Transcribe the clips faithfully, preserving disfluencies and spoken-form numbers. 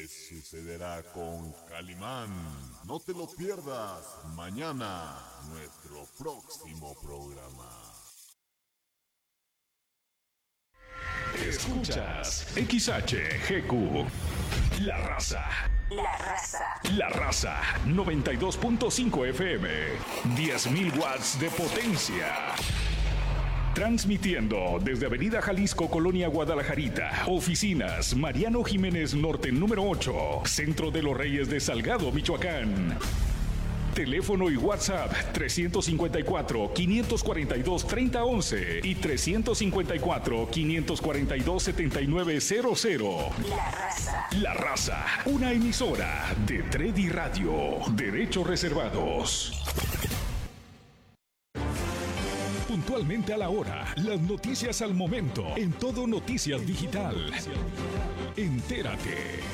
¿Qué sucederá con Calimán? No te lo pierdas mañana, nuestro próximo programa. Escuchas X H G Q, La Raza. La Raza. La Raza, noventa y dos punto cinco F M, diez mil watts de potencia. Transmitiendo desde Avenida Jalisco, Colonia Guadalajarita. Oficinas Mariano Jiménez Norte número ocho, Centro de los Reyes de Salgado, Michoacán. Teléfono y WhatsApp trescientos cincuenta y cuatro, quinientos cuarenta y dos, treinta once y trescientos cincuenta y cuatro, quinientos cuarenta y dos, setenta y nueve cero cero. La Raza. La Raza, una emisora de Tredi Radio. Derechos reservados. Puntualmente a la hora, las noticias al momento, en Todo Noticias Digital. Entérate.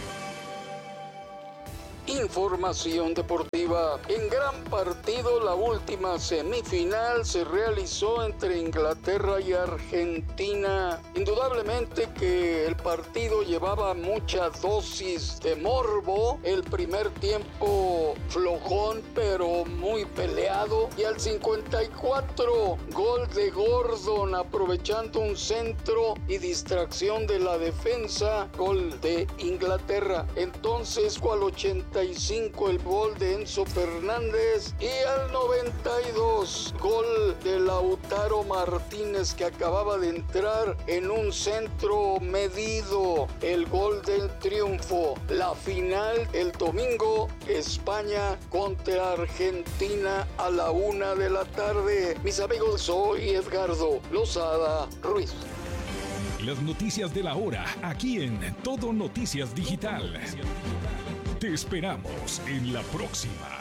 Información deportiva. En gran partido, la última semifinal se realizó entre Inglaterra y Argentina. Indudablemente que el partido llevaba mucha dosis de morbo. El primer tiempo flojón, pero muy peleado. Y al cincuenta y cuatro, gol de Gordon aprovechando un centro y distracción de la defensa. Gol de Inglaterra. Entonces, al ochenta y cinco el gol de Enzo Fernández y al noventa y dos gol de Lautaro Martínez, que acababa de entrar en un centro medido, el gol del triunfo. La final el domingo, España contra Argentina a la una de la tarde. Mis amigos, soy Edgardo Lozada Ruiz. Las noticias de la hora, aquí en Todo Noticias Digital. Te esperamos en la próxima.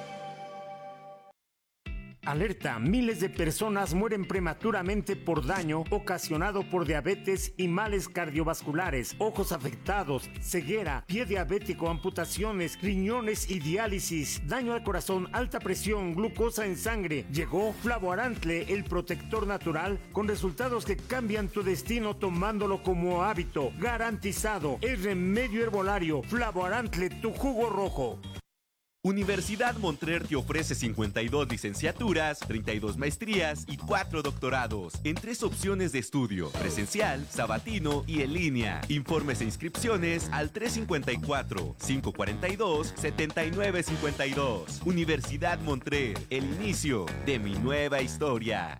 Alerta, miles de personas mueren prematuramente por daño ocasionado por diabetes y males cardiovasculares, ojos afectados, ceguera, pie diabético, amputaciones, riñones y diálisis, daño al corazón, alta presión, glucosa en sangre. Llegó Flavoarantle, el protector natural, con resultados que cambian tu destino tomándolo como hábito. Garantizado, es remedio herbolario. Flavoarantle, tu jugo rojo. Universidad Montrer te ofrece cincuenta y dos licenciaturas, treinta y dos maestrías y cuatro doctorados en tres opciones de estudio: presencial, sabatino y en línea. Informes e inscripciones al tres cincuenta y cuatro, cinco cuarenta y dos, setenta y nueve cincuenta y dos. Universidad Montrer, el inicio de mi nueva historia.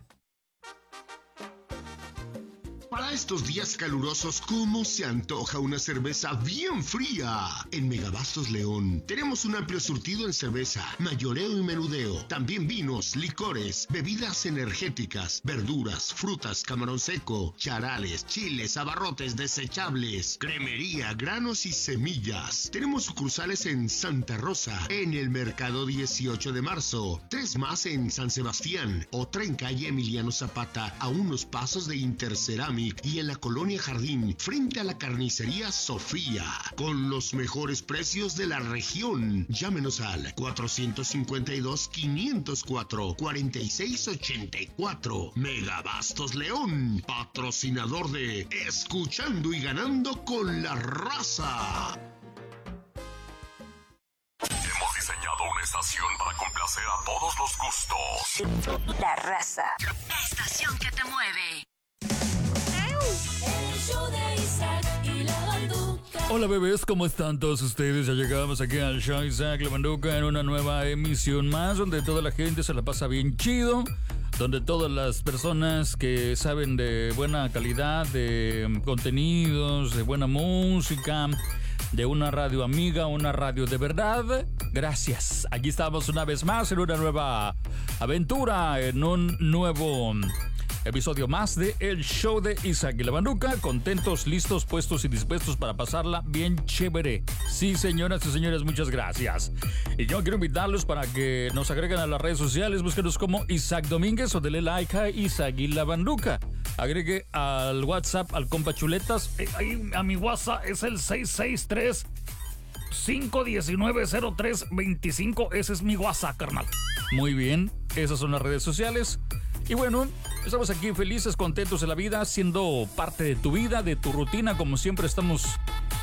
Para estos días calurosos, ¿cómo se antoja una cerveza bien fría? En Megabastos León tenemos un amplio surtido en cerveza, mayoreo y menudeo. También vinos, licores, bebidas energéticas, verduras, frutas, camarón seco, charales, chiles, abarrotes desechables, cremería, granos y semillas. Tenemos sucursales en Santa Rosa, en el Mercado dieciocho de marzo, tres más en San Sebastián, otra en calle Emiliano Zapata, a unos pasos de Interceramic, y en la Colonia Jardín, frente a la carnicería Sofía, con los mejores precios de la región. Llámenos al cuatrocientos cincuenta y dos, quinientos cuatro, cuarenta y seis ochenta y cuatro. Megabastos León, patrocinador de Escuchando y Ganando con la Raza. Hemos diseñado una estación para complacer a todos los gustos. La Raza. La estación que te mueve. El show de Isaac y la Banduca. Hola bebés, ¿cómo están todos ustedes? Ya llegamos aquí al show Isaac y la Banduca en una nueva emisión más, donde toda la gente se la pasa bien chido, donde todas las personas que saben de buena calidad, de contenidos, de buena música, de una radio amiga, una radio de verdad. Gracias. Aquí estamos una vez más en una nueva aventura, en un nuevo episodio más de El Show de Isaac y la Banduca. Contentos, listos, puestos y dispuestos para pasarla bien chévere. Sí, señoras y señores, muchas gracias. Y yo quiero invitarlos para que nos agreguen a las redes sociales. Búsquenos como Isaac Domínguez o denle like a Isaac y la Banduca. Agregue al WhatsApp al compa Chuletas. Eh, ahí a mi WhatsApp es el seis seis tres, cinco uno nueve, cero tres dos cinco. Ese es mi WhatsApp, carnal. Muy bien, esas son las redes sociales. Y bueno, estamos aquí felices, contentos de la vida, siendo parte de tu vida, de tu rutina, como siempre estamos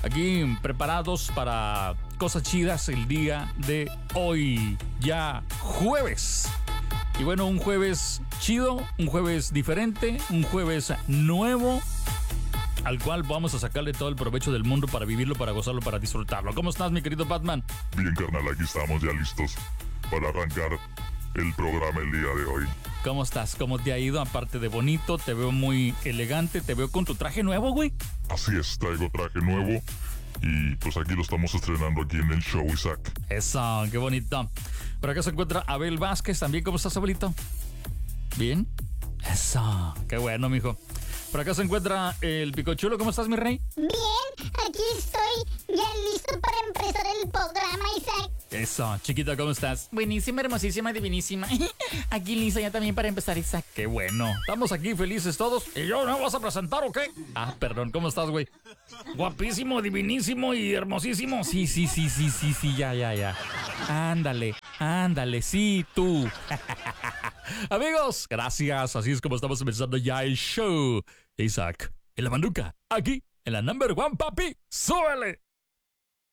aquí preparados para cosas chidas el día de hoy, ya jueves. Y bueno, un jueves chido, un jueves diferente, un jueves nuevo, al cual vamos a sacarle todo el provecho del mundo para vivirlo, para gozarlo, para disfrutarlo. ¿Cómo estás, mi querido Batman? Bien, carnal, aquí estamos ya listos para arrancar el programa el día de hoy. ¿Cómo estás? ¿Cómo te ha ido? Aparte de bonito, te veo muy elegante, te veo con tu traje nuevo, güey. Así es, traigo traje nuevo y pues aquí lo estamos estrenando aquí en el show, Isaac. Eso, qué bonito. Por acá se encuentra Abel Vázquez también. ¿Cómo estás, Abelito? ¿Bien? Eso, qué bueno, mijo. Por acá se encuentra el Picochulo. ¿Cómo estás, mi rey? Bien, aquí estoy ya listo para empezar el programa, Isaac. Eso, chiquita, ¿cómo estás? Buenísima, hermosísima, divinísima. Aquí lista ya también para empezar, Isaac. Qué bueno. Estamos aquí felices todos. ¿Y yo no vas a presentar o qué? Ah, perdón, ¿cómo estás, güey? Guapísimo, divinísimo y hermosísimo. Sí, sí, sí, sí, sí, sí, ya, ya, ya. Ándale, ándale, sí, tú. Amigos, gracias. Así es como estamos empezando ya el show. Isaac, en la manduca, aquí, en la number one, papi. ¡Súbele!